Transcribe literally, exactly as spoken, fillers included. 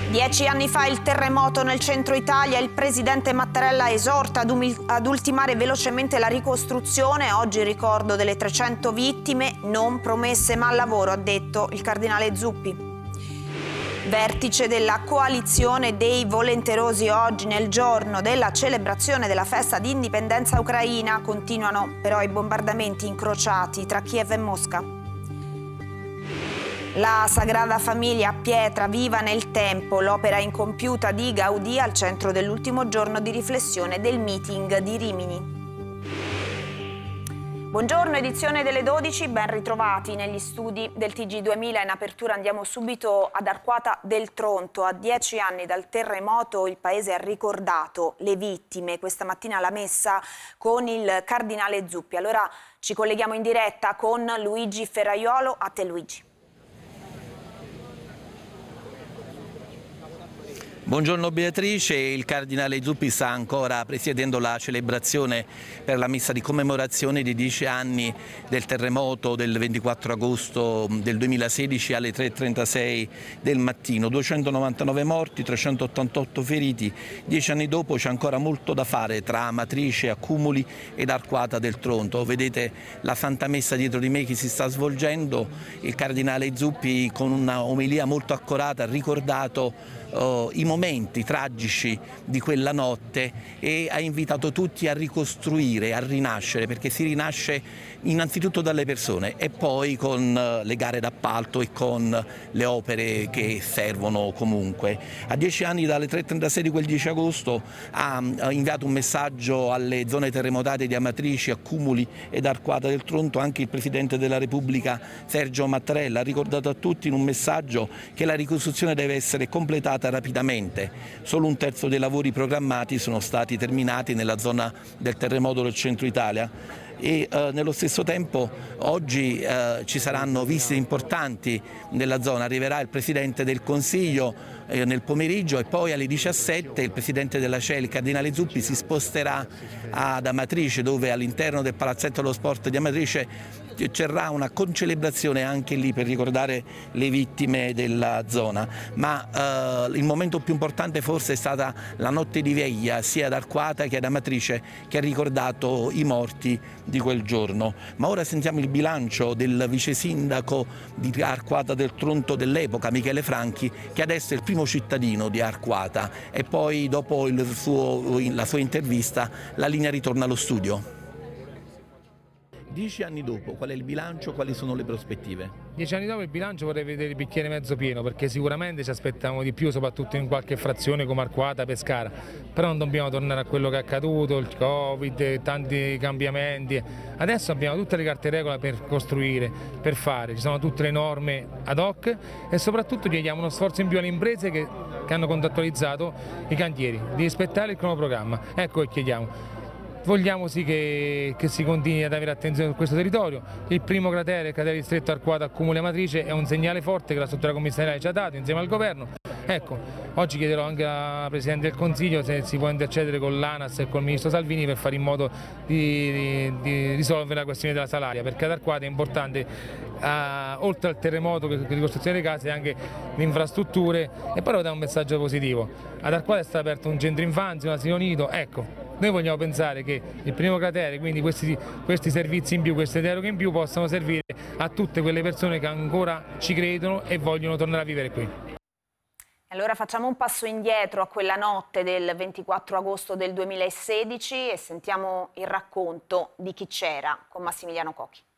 Dieci anni fa il terremoto nel centro Italia, il presidente Mattarella esorta ad, ad ultimare velocemente la ricostruzione. Oggi il ricordo delle trecento vittime, non promesse ma lavoro, ha detto il cardinale Zuppi. Vertice della coalizione dei volenterosi oggi nel giorno della celebrazione della festa di indipendenza ucraina. Continuano però i bombardamenti incrociati tra Kiev e Mosca. La Sagrada Famiglia a Pietra, viva nel tempo, l'opera incompiuta di Gaudì al centro dell'ultimo giorno di riflessione del meeting di Rimini. Buongiorno, edizione delle dodici, ben ritrovati negli studi del T G duemila. In apertura andiamo subito ad Arquata del Tronto. A dieci anni dal terremoto il paese ha ricordato le vittime. Questa mattina alla messa con il cardinale Zuppi. Allora ci colleghiamo in diretta con Luigi Ferraiolo. A te Luigi. Buongiorno Beatrice, il cardinale Zuppi sta ancora presiedendo la celebrazione per la messa di commemorazione dei dieci anni del terremoto del ventiquattro agosto del duemilasedici alle tre e trentasei del mattino. duecentonovantanove morti, trecentottantotto feriti. Dieci anni dopo c'è ancora molto da fare tra Amatrice, Accumuli ed Arquata del Tronto. Vedete la Santa Messa dietro di me che si sta svolgendo. Il cardinale Zuppi con una omelia molto accorata ha ricordato Uh, i momenti tragici di quella notte e ha invitato tutti a ricostruire, a rinascere, perché si rinasce innanzitutto dalle persone e poi con uh, le gare d'appalto e con le opere che servono comunque. A dieci anni dalle tre e trentasei di quel dieci agosto ha, ha inviato un messaggio alle zone terremotate di Amatrice, Accumuli ed Arquata del Tronto anche il Presidente della Repubblica Sergio Mattarella. Ha ricordato a tutti in un messaggio che la ricostruzione deve essere completata rapidamente. Solo un terzo dei lavori programmati sono stati terminati nella zona del terremoto del centro Italia e eh, nello stesso tempo oggi eh, ci saranno visite importanti nella zona. Arriverà il Presidente del Consiglio eh, nel pomeriggio e poi alle diciassette il Presidente della C E I, il Cardinale Zuppi, si sposterà ad Amatrice, dove all'interno del Palazzetto dello Sport di Amatrice c'erà una concelebrazione anche lì per ricordare le vittime della zona. Ma eh, il momento più importante forse è stata la notte di veglia sia ad Arquata che ad Amatrice, che ha ricordato i morti di quel giorno. Ma ora sentiamo il bilancio del vice sindaco di Arquata del Tronto dell'epoca, Michele Franchi, che adesso è il primo cittadino di Arquata, e poi dopo il suo, la sua intervista la linea ritorna allo studio. Dieci anni dopo, qual è il bilancio, quali sono le prospettive? Dieci anni dopo il bilancio vorrei vedere il bicchiere mezzo pieno, perché sicuramente ci aspettavamo di più, soprattutto in qualche frazione come Arquata, Pescara, però non dobbiamo tornare a quello che è accaduto, il Covid, tanti cambiamenti. Adesso abbiamo tutte le carte regola per costruire, per fare, ci sono tutte le norme ad hoc e soprattutto chiediamo uno sforzo in più alle imprese che, che hanno contrattualizzato i cantieri, di rispettare il cronoprogramma. Ecco che chiediamo. Vogliamo sì che, che si continui ad avere attenzione su questo territorio. Il primo cratere, il cratere distretto Arquata Accumuli Amatrice, è un segnale forte che la struttura commissariale ci ha dato insieme al governo. Ecco, oggi chiederò anche al Presidente del Consiglio se si può intercedere con l'ANAS e con il Ministro Salvini per fare in modo di, di, di risolvere la questione della salaria, perché ad Arquata è importante, eh, oltre al terremoto, che ricostruzione delle case, anche le infrastrutture, e poi dà un messaggio positivo. Ad Arquata è stato aperto un centro infanzia, un asilo nido, ecco. Noi vogliamo pensare che il primo cratere, quindi questi, questi servizi in più, queste deroghe in più possano servire a tutte quelle persone che ancora ci credono e vogliono tornare a vivere qui. Allora facciamo un passo indietro a quella notte del ventiquattro agosto del duemilasedici e sentiamo il racconto di chi c'era con Massimiliano Cocchi.